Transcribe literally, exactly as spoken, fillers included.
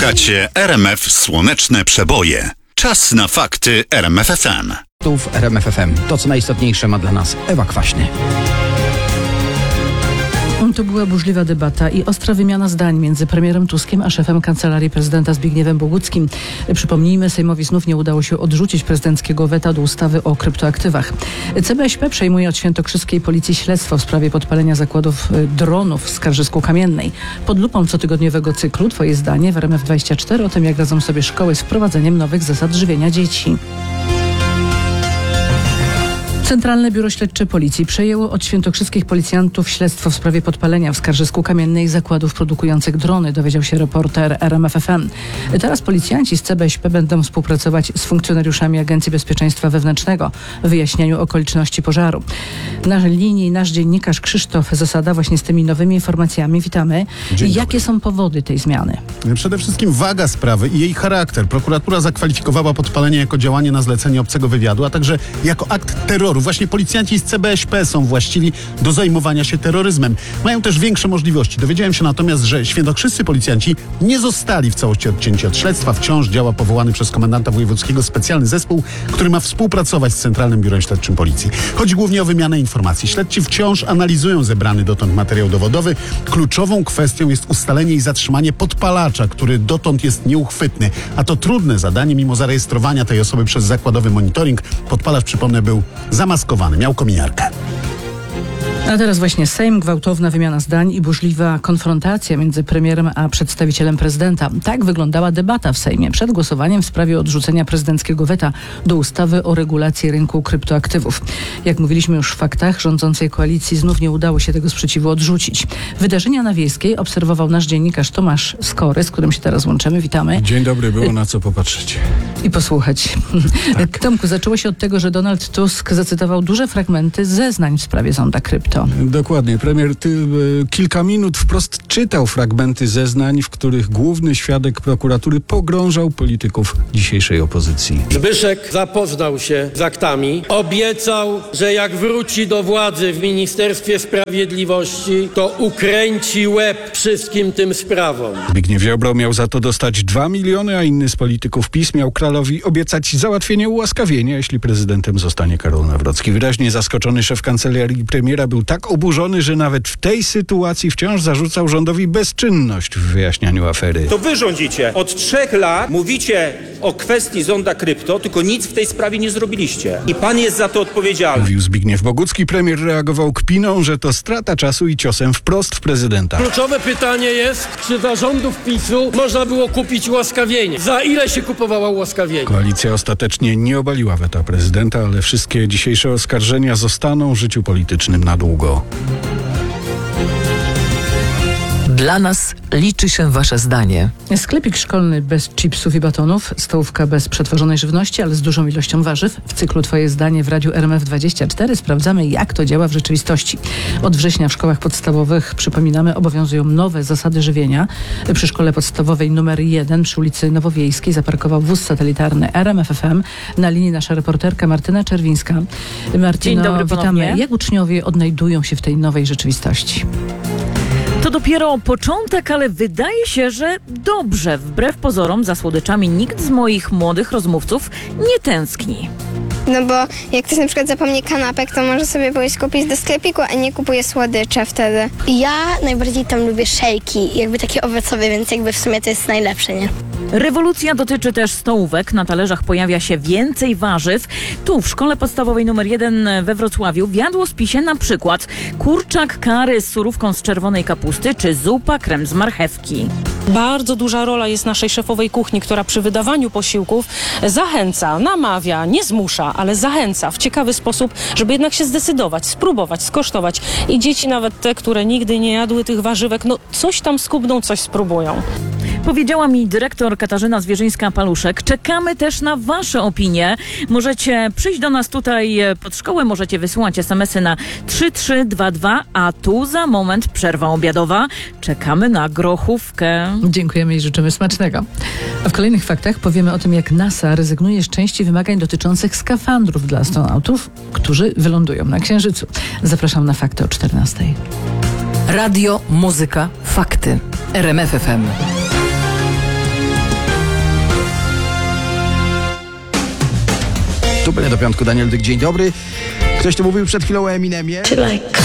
Słuchacie R M F Słoneczne Przeboje. Czas na fakty R M F F M. Tu w R M F F M. To, co najistotniejsze, ma dla nas Ewa Kwaśny. To była burzliwa debata i ostra wymiana zdań między premierem Tuskiem a szefem Kancelarii Prezydenta Zbigniewem Boguckim. Przypomnijmy, Sejmowi znów nie udało się odrzucić prezydenckiego weta do ustawy o kryptoaktywach. C B S P przejmuje od świętokrzyskiej policji śledztwo w sprawie podpalenia zakładów dronów w Skarżysku-Kamiennej. Pod lupą cotygodniowego cyklu Twoje zdanie w R M F dwadzieścia cztery o tym, jak radzą sobie szkoły z wprowadzeniem nowych zasad żywienia dzieci. Centralne Biuro Śledcze Policji przejęło od świętokrzyskich policjantów śledztwo w sprawie podpalenia w Skarżysku-Kamiennej zakładów produkujących drony, dowiedział się reporter R M F F M. Teraz policjanci z C B S P będą współpracować z funkcjonariuszami Agencji Bezpieczeństwa Wewnętrznego w wyjaśnianiu okoliczności pożaru. Na linii nasz dziennikarz Krzysztof Zasada właśnie z tymi nowymi informacjami. Witamy. Jakie są powody tej zmiany? Przede wszystkim waga sprawy i jej charakter. Prokuratura zakwalifikowała podpalenie jako działanie na zlecenie obcego wywiadu, a także jako akt terroru. Właśnie policjanci z C B S P są właściwi do zajmowania się terroryzmem. Mają też większe możliwości. Dowiedziałem się natomiast, że świętokrzyscy policjanci nie zostali w całości odcięci od śledztwa. Wciąż działa powołany przez komendanta wojewódzkiego specjalny zespół, który ma współpracować z Centralnym Biurem Śledczym Policji. Chodzi głównie o wymianę informacji. Śledczy wciąż analizują zebrany dotąd materiał dowodowy. Kluczową kwestią jest ustalenie i zatrzymanie podpalacza, który dotąd jest nieuchwytny. A to trudne zadanie, mimo zarejestrowania tej osoby przez zakładowy monitoring. Podpalacz, przypomnę, był zamaskowany, miał kominiarkę. A teraz właśnie Sejm, gwałtowna wymiana zdań i burzliwa konfrontacja między premierem a przedstawicielem prezydenta. Tak wyglądała debata w Sejmie przed głosowaniem w sprawie odrzucenia prezydenckiego weta do ustawy o regulacji rynku kryptoaktywów. Jak mówiliśmy już w faktach, rządzącej koalicji znów nie udało się tego sprzeciwu odrzucić. Wydarzenia na Wiejskiej obserwował nasz dziennikarz Tomasz Skory, z którym się teraz łączymy. Witamy. Dzień dobry, było na co popatrzeć. I posłuchać. Tak. Tomku, zaczęło się od tego, że Donald Tusk zacytował duże fragmenty zeznań w sprawie zonda krypto. Dokładnie. Premier ty, y, kilka minut wprost czytał fragmenty zeznań, w których główny świadek prokuratury pogrążał polityków dzisiejszej opozycji. Zbyszek zapoznał się z aktami, obiecał, że jak wróci do władzy w Ministerstwie Sprawiedliwości, to ukręci łeb wszystkim tym sprawom. Zbigniew Ziobro miał za to dostać dwa miliony, a inny z polityków PiS miał Kralowi obiecać załatwienie ułaskawienia, jeśli prezydentem zostanie Karol Nawrocki. Wyraźnie zaskoczony szef kancelarii premiera był tak oburzony, że nawet w tej sytuacji wciąż zarzucał rządowi bezczynność w wyjaśnianiu afery. To wy rządzicie. Od trzech lat mówicie o kwestii zonda krypto, tylko nic w tej sprawie nie zrobiliście. I pan jest za to odpowiedzialny. Mówił Zbigniew Bogucki. Premier reagował kpiną, że to strata czasu i ciosem wprost w prezydenta. Kluczowe pytanie jest, czy za rządów PiSu można było kupić ułaskawienie? Za ile się kupowało ułaskawienie? Koalicja ostatecznie nie obaliła weta prezydenta, ale wszystkie dzisiejsze oskarżenia zostaną w życiu politycznym na długo. Dla nas liczy się wasze zdanie. Sklepik szkolny bez chipsów i batonów, stołówka bez przetworzonej żywności, ale z dużą ilością warzyw. W cyklu Twoje zdanie w Radiu R M F dwadzieścia cztery sprawdzamy, jak to działa w rzeczywistości. Od września w szkołach podstawowych, przypominamy, obowiązują nowe zasady żywienia. Przy szkole podstawowej numer jeden przy ulicy Nowowiejskiej zaparkował wóz satelitarny R M F F M. Na linii nasza reporterka Martyna Czerwińska. Martyno, Dzień dobry witamy. ponownie. Jak uczniowie odnajdują się w tej nowej rzeczywistości? To dopiero początek, ale wydaje się, że dobrze. Wbrew pozorom za słodyczami nikt z moich młodych rozmówców nie tęskni. No bo jak ktoś na przykład zapomni kanapek, to może sobie pójść kupić do sklepiku, a nie kupuje słodycze wtedy. Ja najbardziej tam lubię szejki, jakby takie owocowe, więc jakby w sumie to jest najlepsze, nie? Rewolucja dotyczy też stołówek. Na talerzach pojawia się więcej warzyw. Tu w szkole podstawowej numer jeden we Wrocławiu w jadłospisie na przykład kurczak kary z surówką z czerwonej kapusty czy zupa krem z marchewki. Bardzo duża rola jest naszej szefowej kuchni, która przy wydawaniu posiłków zachęca, namawia, nie zmusza, ale zachęca w ciekawy sposób, żeby jednak się zdecydować, spróbować, skosztować. I dzieci, nawet te, które nigdy nie jadły tych warzywek, no coś tam skubną, coś spróbują. Powiedziała mi dyrektor Katarzyna Zwierzyńska-Paluszek. Czekamy też na wasze opinie. Możecie przyjść do nas tutaj pod szkołę, możecie wysyłać es em esy na trzy trzy dwa dwa, a tu za moment przerwa obiadowa. Czekamy na grochówkę. Dziękujemy i życzymy smacznego. A w kolejnych faktach powiemy o tym, jak NASA rezygnuje z części wymagań dotyczących skafandrów dla astronautów, którzy wylądują na Księżycu. Zapraszam na fakty o czternastej. Radio, muzyka, fakty. R M F F M. Tupenie do piątku, Daniel Dyk, dzień dobry. Ktoś tu mówił przed chwilą o Eminemie.